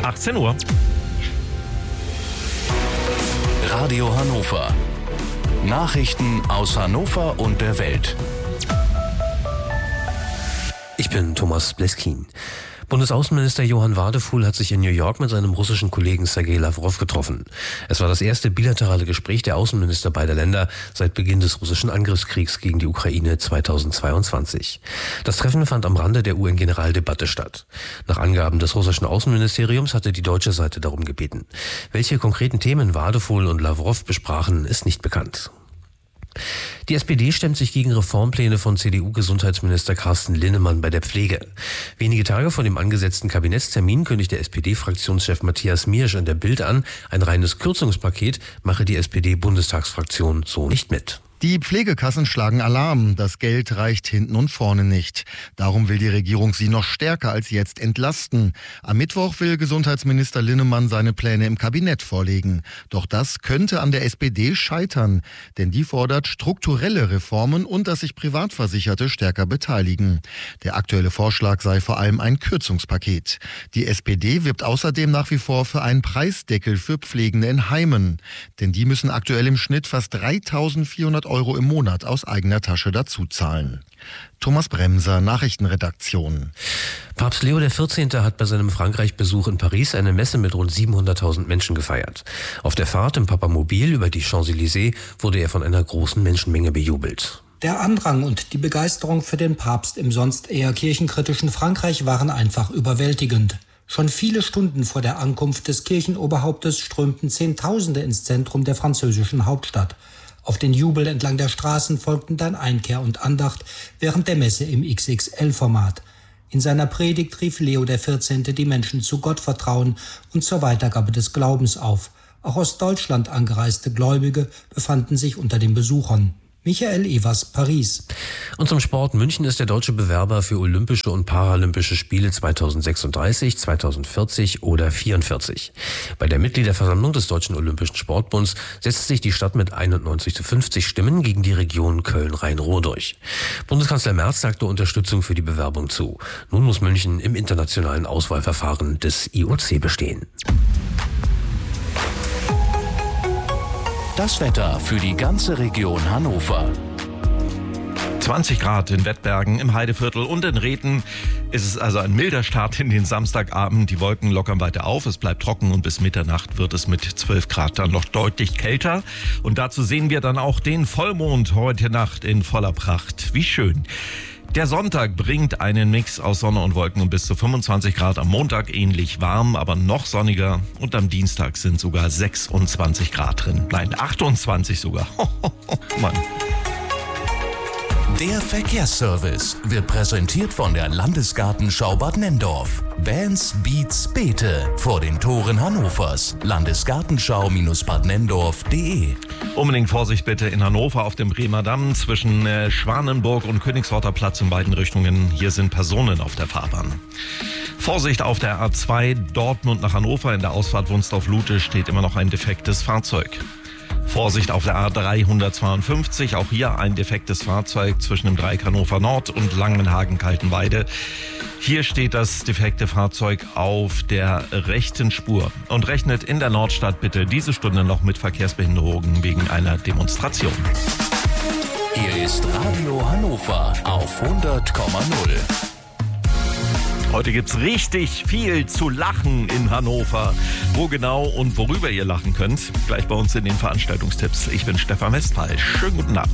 18 Uhr. Radio Hannover. Nachrichten aus Hannover und der Welt. Ich bin Thomas Bleskin. Bundesaußenminister Johann Wadefuhl hat sich in New York mit seinem russischen Kollegen Sergei Lawrow getroffen. Es war das erste bilaterale Gespräch der Außenminister beider Länder seit Beginn des russischen Angriffskriegs gegen die Ukraine 2022. Das Treffen fand am Rande der UN-Generaldebatte statt. Nach Angaben des russischen Außenministeriums hatte die deutsche Seite darum gebeten. Welche konkreten Themen Wadefuhl und Lawrow besprachen, ist nicht bekannt. Die SPD stemmt sich gegen Reformpläne von CDU-Gesundheitsminister Carsten Linnemann bei der Pflege. Wenige Tage vor dem angesetzten Kabinettstermin kündigt der SPD-Fraktionschef Matthias Miersch in der Bild an, ein reines Kürzungspaket mache die SPD-Bundestagsfraktion so nicht mit. Die Pflegekassen schlagen Alarm. Das Geld reicht hinten und vorne nicht. Darum will die Regierung sie noch stärker als jetzt entlasten. Am Mittwoch will Gesundheitsminister Linnemann seine Pläne im Kabinett vorlegen. Doch das könnte an der SPD scheitern. Denn die fordert strukturelle Reformen und dass sich Privatversicherte stärker beteiligen. Der aktuelle Vorschlag sei vor allem ein Kürzungspaket. Die SPD wirbt außerdem nach wie vor für einen Preisdeckel für Pflegende in Heimen. Denn die müssen aktuell im Schnitt fast 3.400 Euro im Monat aus eigener Tasche dazuzahlen. Thomas Bremser, Nachrichtenredaktion. Papst Leo XIV. Hat bei seinem Frankreich-Besuch in Paris eine Messe mit rund 700.000 Menschen gefeiert. Auf der Fahrt im Papamobil über die Champs-Élysées wurde er von einer großen Menschenmenge bejubelt. Der Andrang und die Begeisterung für den Papst im sonst eher kirchenkritischen Frankreich waren einfach überwältigend. Schon viele Stunden vor der Ankunft des Kirchenoberhauptes strömten Zehntausende ins Zentrum der französischen Hauptstadt. Auf den Jubel entlang der Straßen folgten dann Einkehr und Andacht während der Messe im XXL-Format. In seiner Predigt rief Leo XIV. Die Menschen zu Gottvertrauen und zur Weitergabe des Glaubens auf. Auch aus Deutschland angereiste Gläubige befanden sich unter den Besuchern. Michael Evers, Paris. Und zum Sport. München ist der deutsche Bewerber für Olympische und Paralympische Spiele 2036, 2040 oder 44. Bei der Mitgliederversammlung des Deutschen Olympischen Sportbunds setzt sich die Stadt mit 91:50 Stimmen gegen die Region Köln-Rhein-Ruhr durch. Bundeskanzler Merz sagte Unterstützung für die Bewerbung zu. Nun muss München im internationalen Auswahlverfahren des IOC bestehen. Das Wetter für die ganze Region Hannover. 20 Grad in Wettbergen, im Heideviertel und in Rhethen. Es ist also ein milder Start in den Samstagabend. Die Wolken lockern weiter auf, es bleibt trocken und bis Mitternacht wird es mit 12 Grad dann noch deutlich kälter. Und dazu sehen wir dann auch den Vollmond heute Nacht in voller Pracht. Wie schön. Der Sonntag bringt einen Mix aus Sonne und Wolken und bis zu 25 Grad. Am Montag ähnlich warm, aber noch sonniger. Und am Dienstag sind sogar 26 Grad drin. Nein, 28 sogar. Mann. Der Verkehrsservice wird präsentiert von der Landesgartenschau Bad Nenndorf. Bands, Beats, Beete vor den Toren Hannovers. Landesgartenschau-badnenndorf.de. Unbedingt Vorsicht bitte in Hannover auf dem Bremer Damm zwischen Schwanenburg und Königsworter Platz in beiden Richtungen. Hier sind Personen auf der Fahrbahn. Vorsicht auf der A2 Dortmund nach Hannover. In der Ausfahrt Wunsdorf-Lute steht immer noch ein defektes Fahrzeug. Vorsicht auf der A352, auch hier ein defektes Fahrzeug zwischen dem Dreieck Hannover Nord und Langenhagen-Kaltenweide. Hier steht das defekte Fahrzeug auf der rechten Spur. Und rechnet in der Nordstadt bitte diese Stunde noch mit Verkehrsbehinderungen wegen einer Demonstration. Hier ist Radio Hannover auf 100,0. Heute gibt's richtig viel zu lachen in Hannover. Wo genau und worüber ihr lachen könnt, gleich bei uns in den Veranstaltungstipps. Ich bin Stefan Westphal. Schönen guten Abend.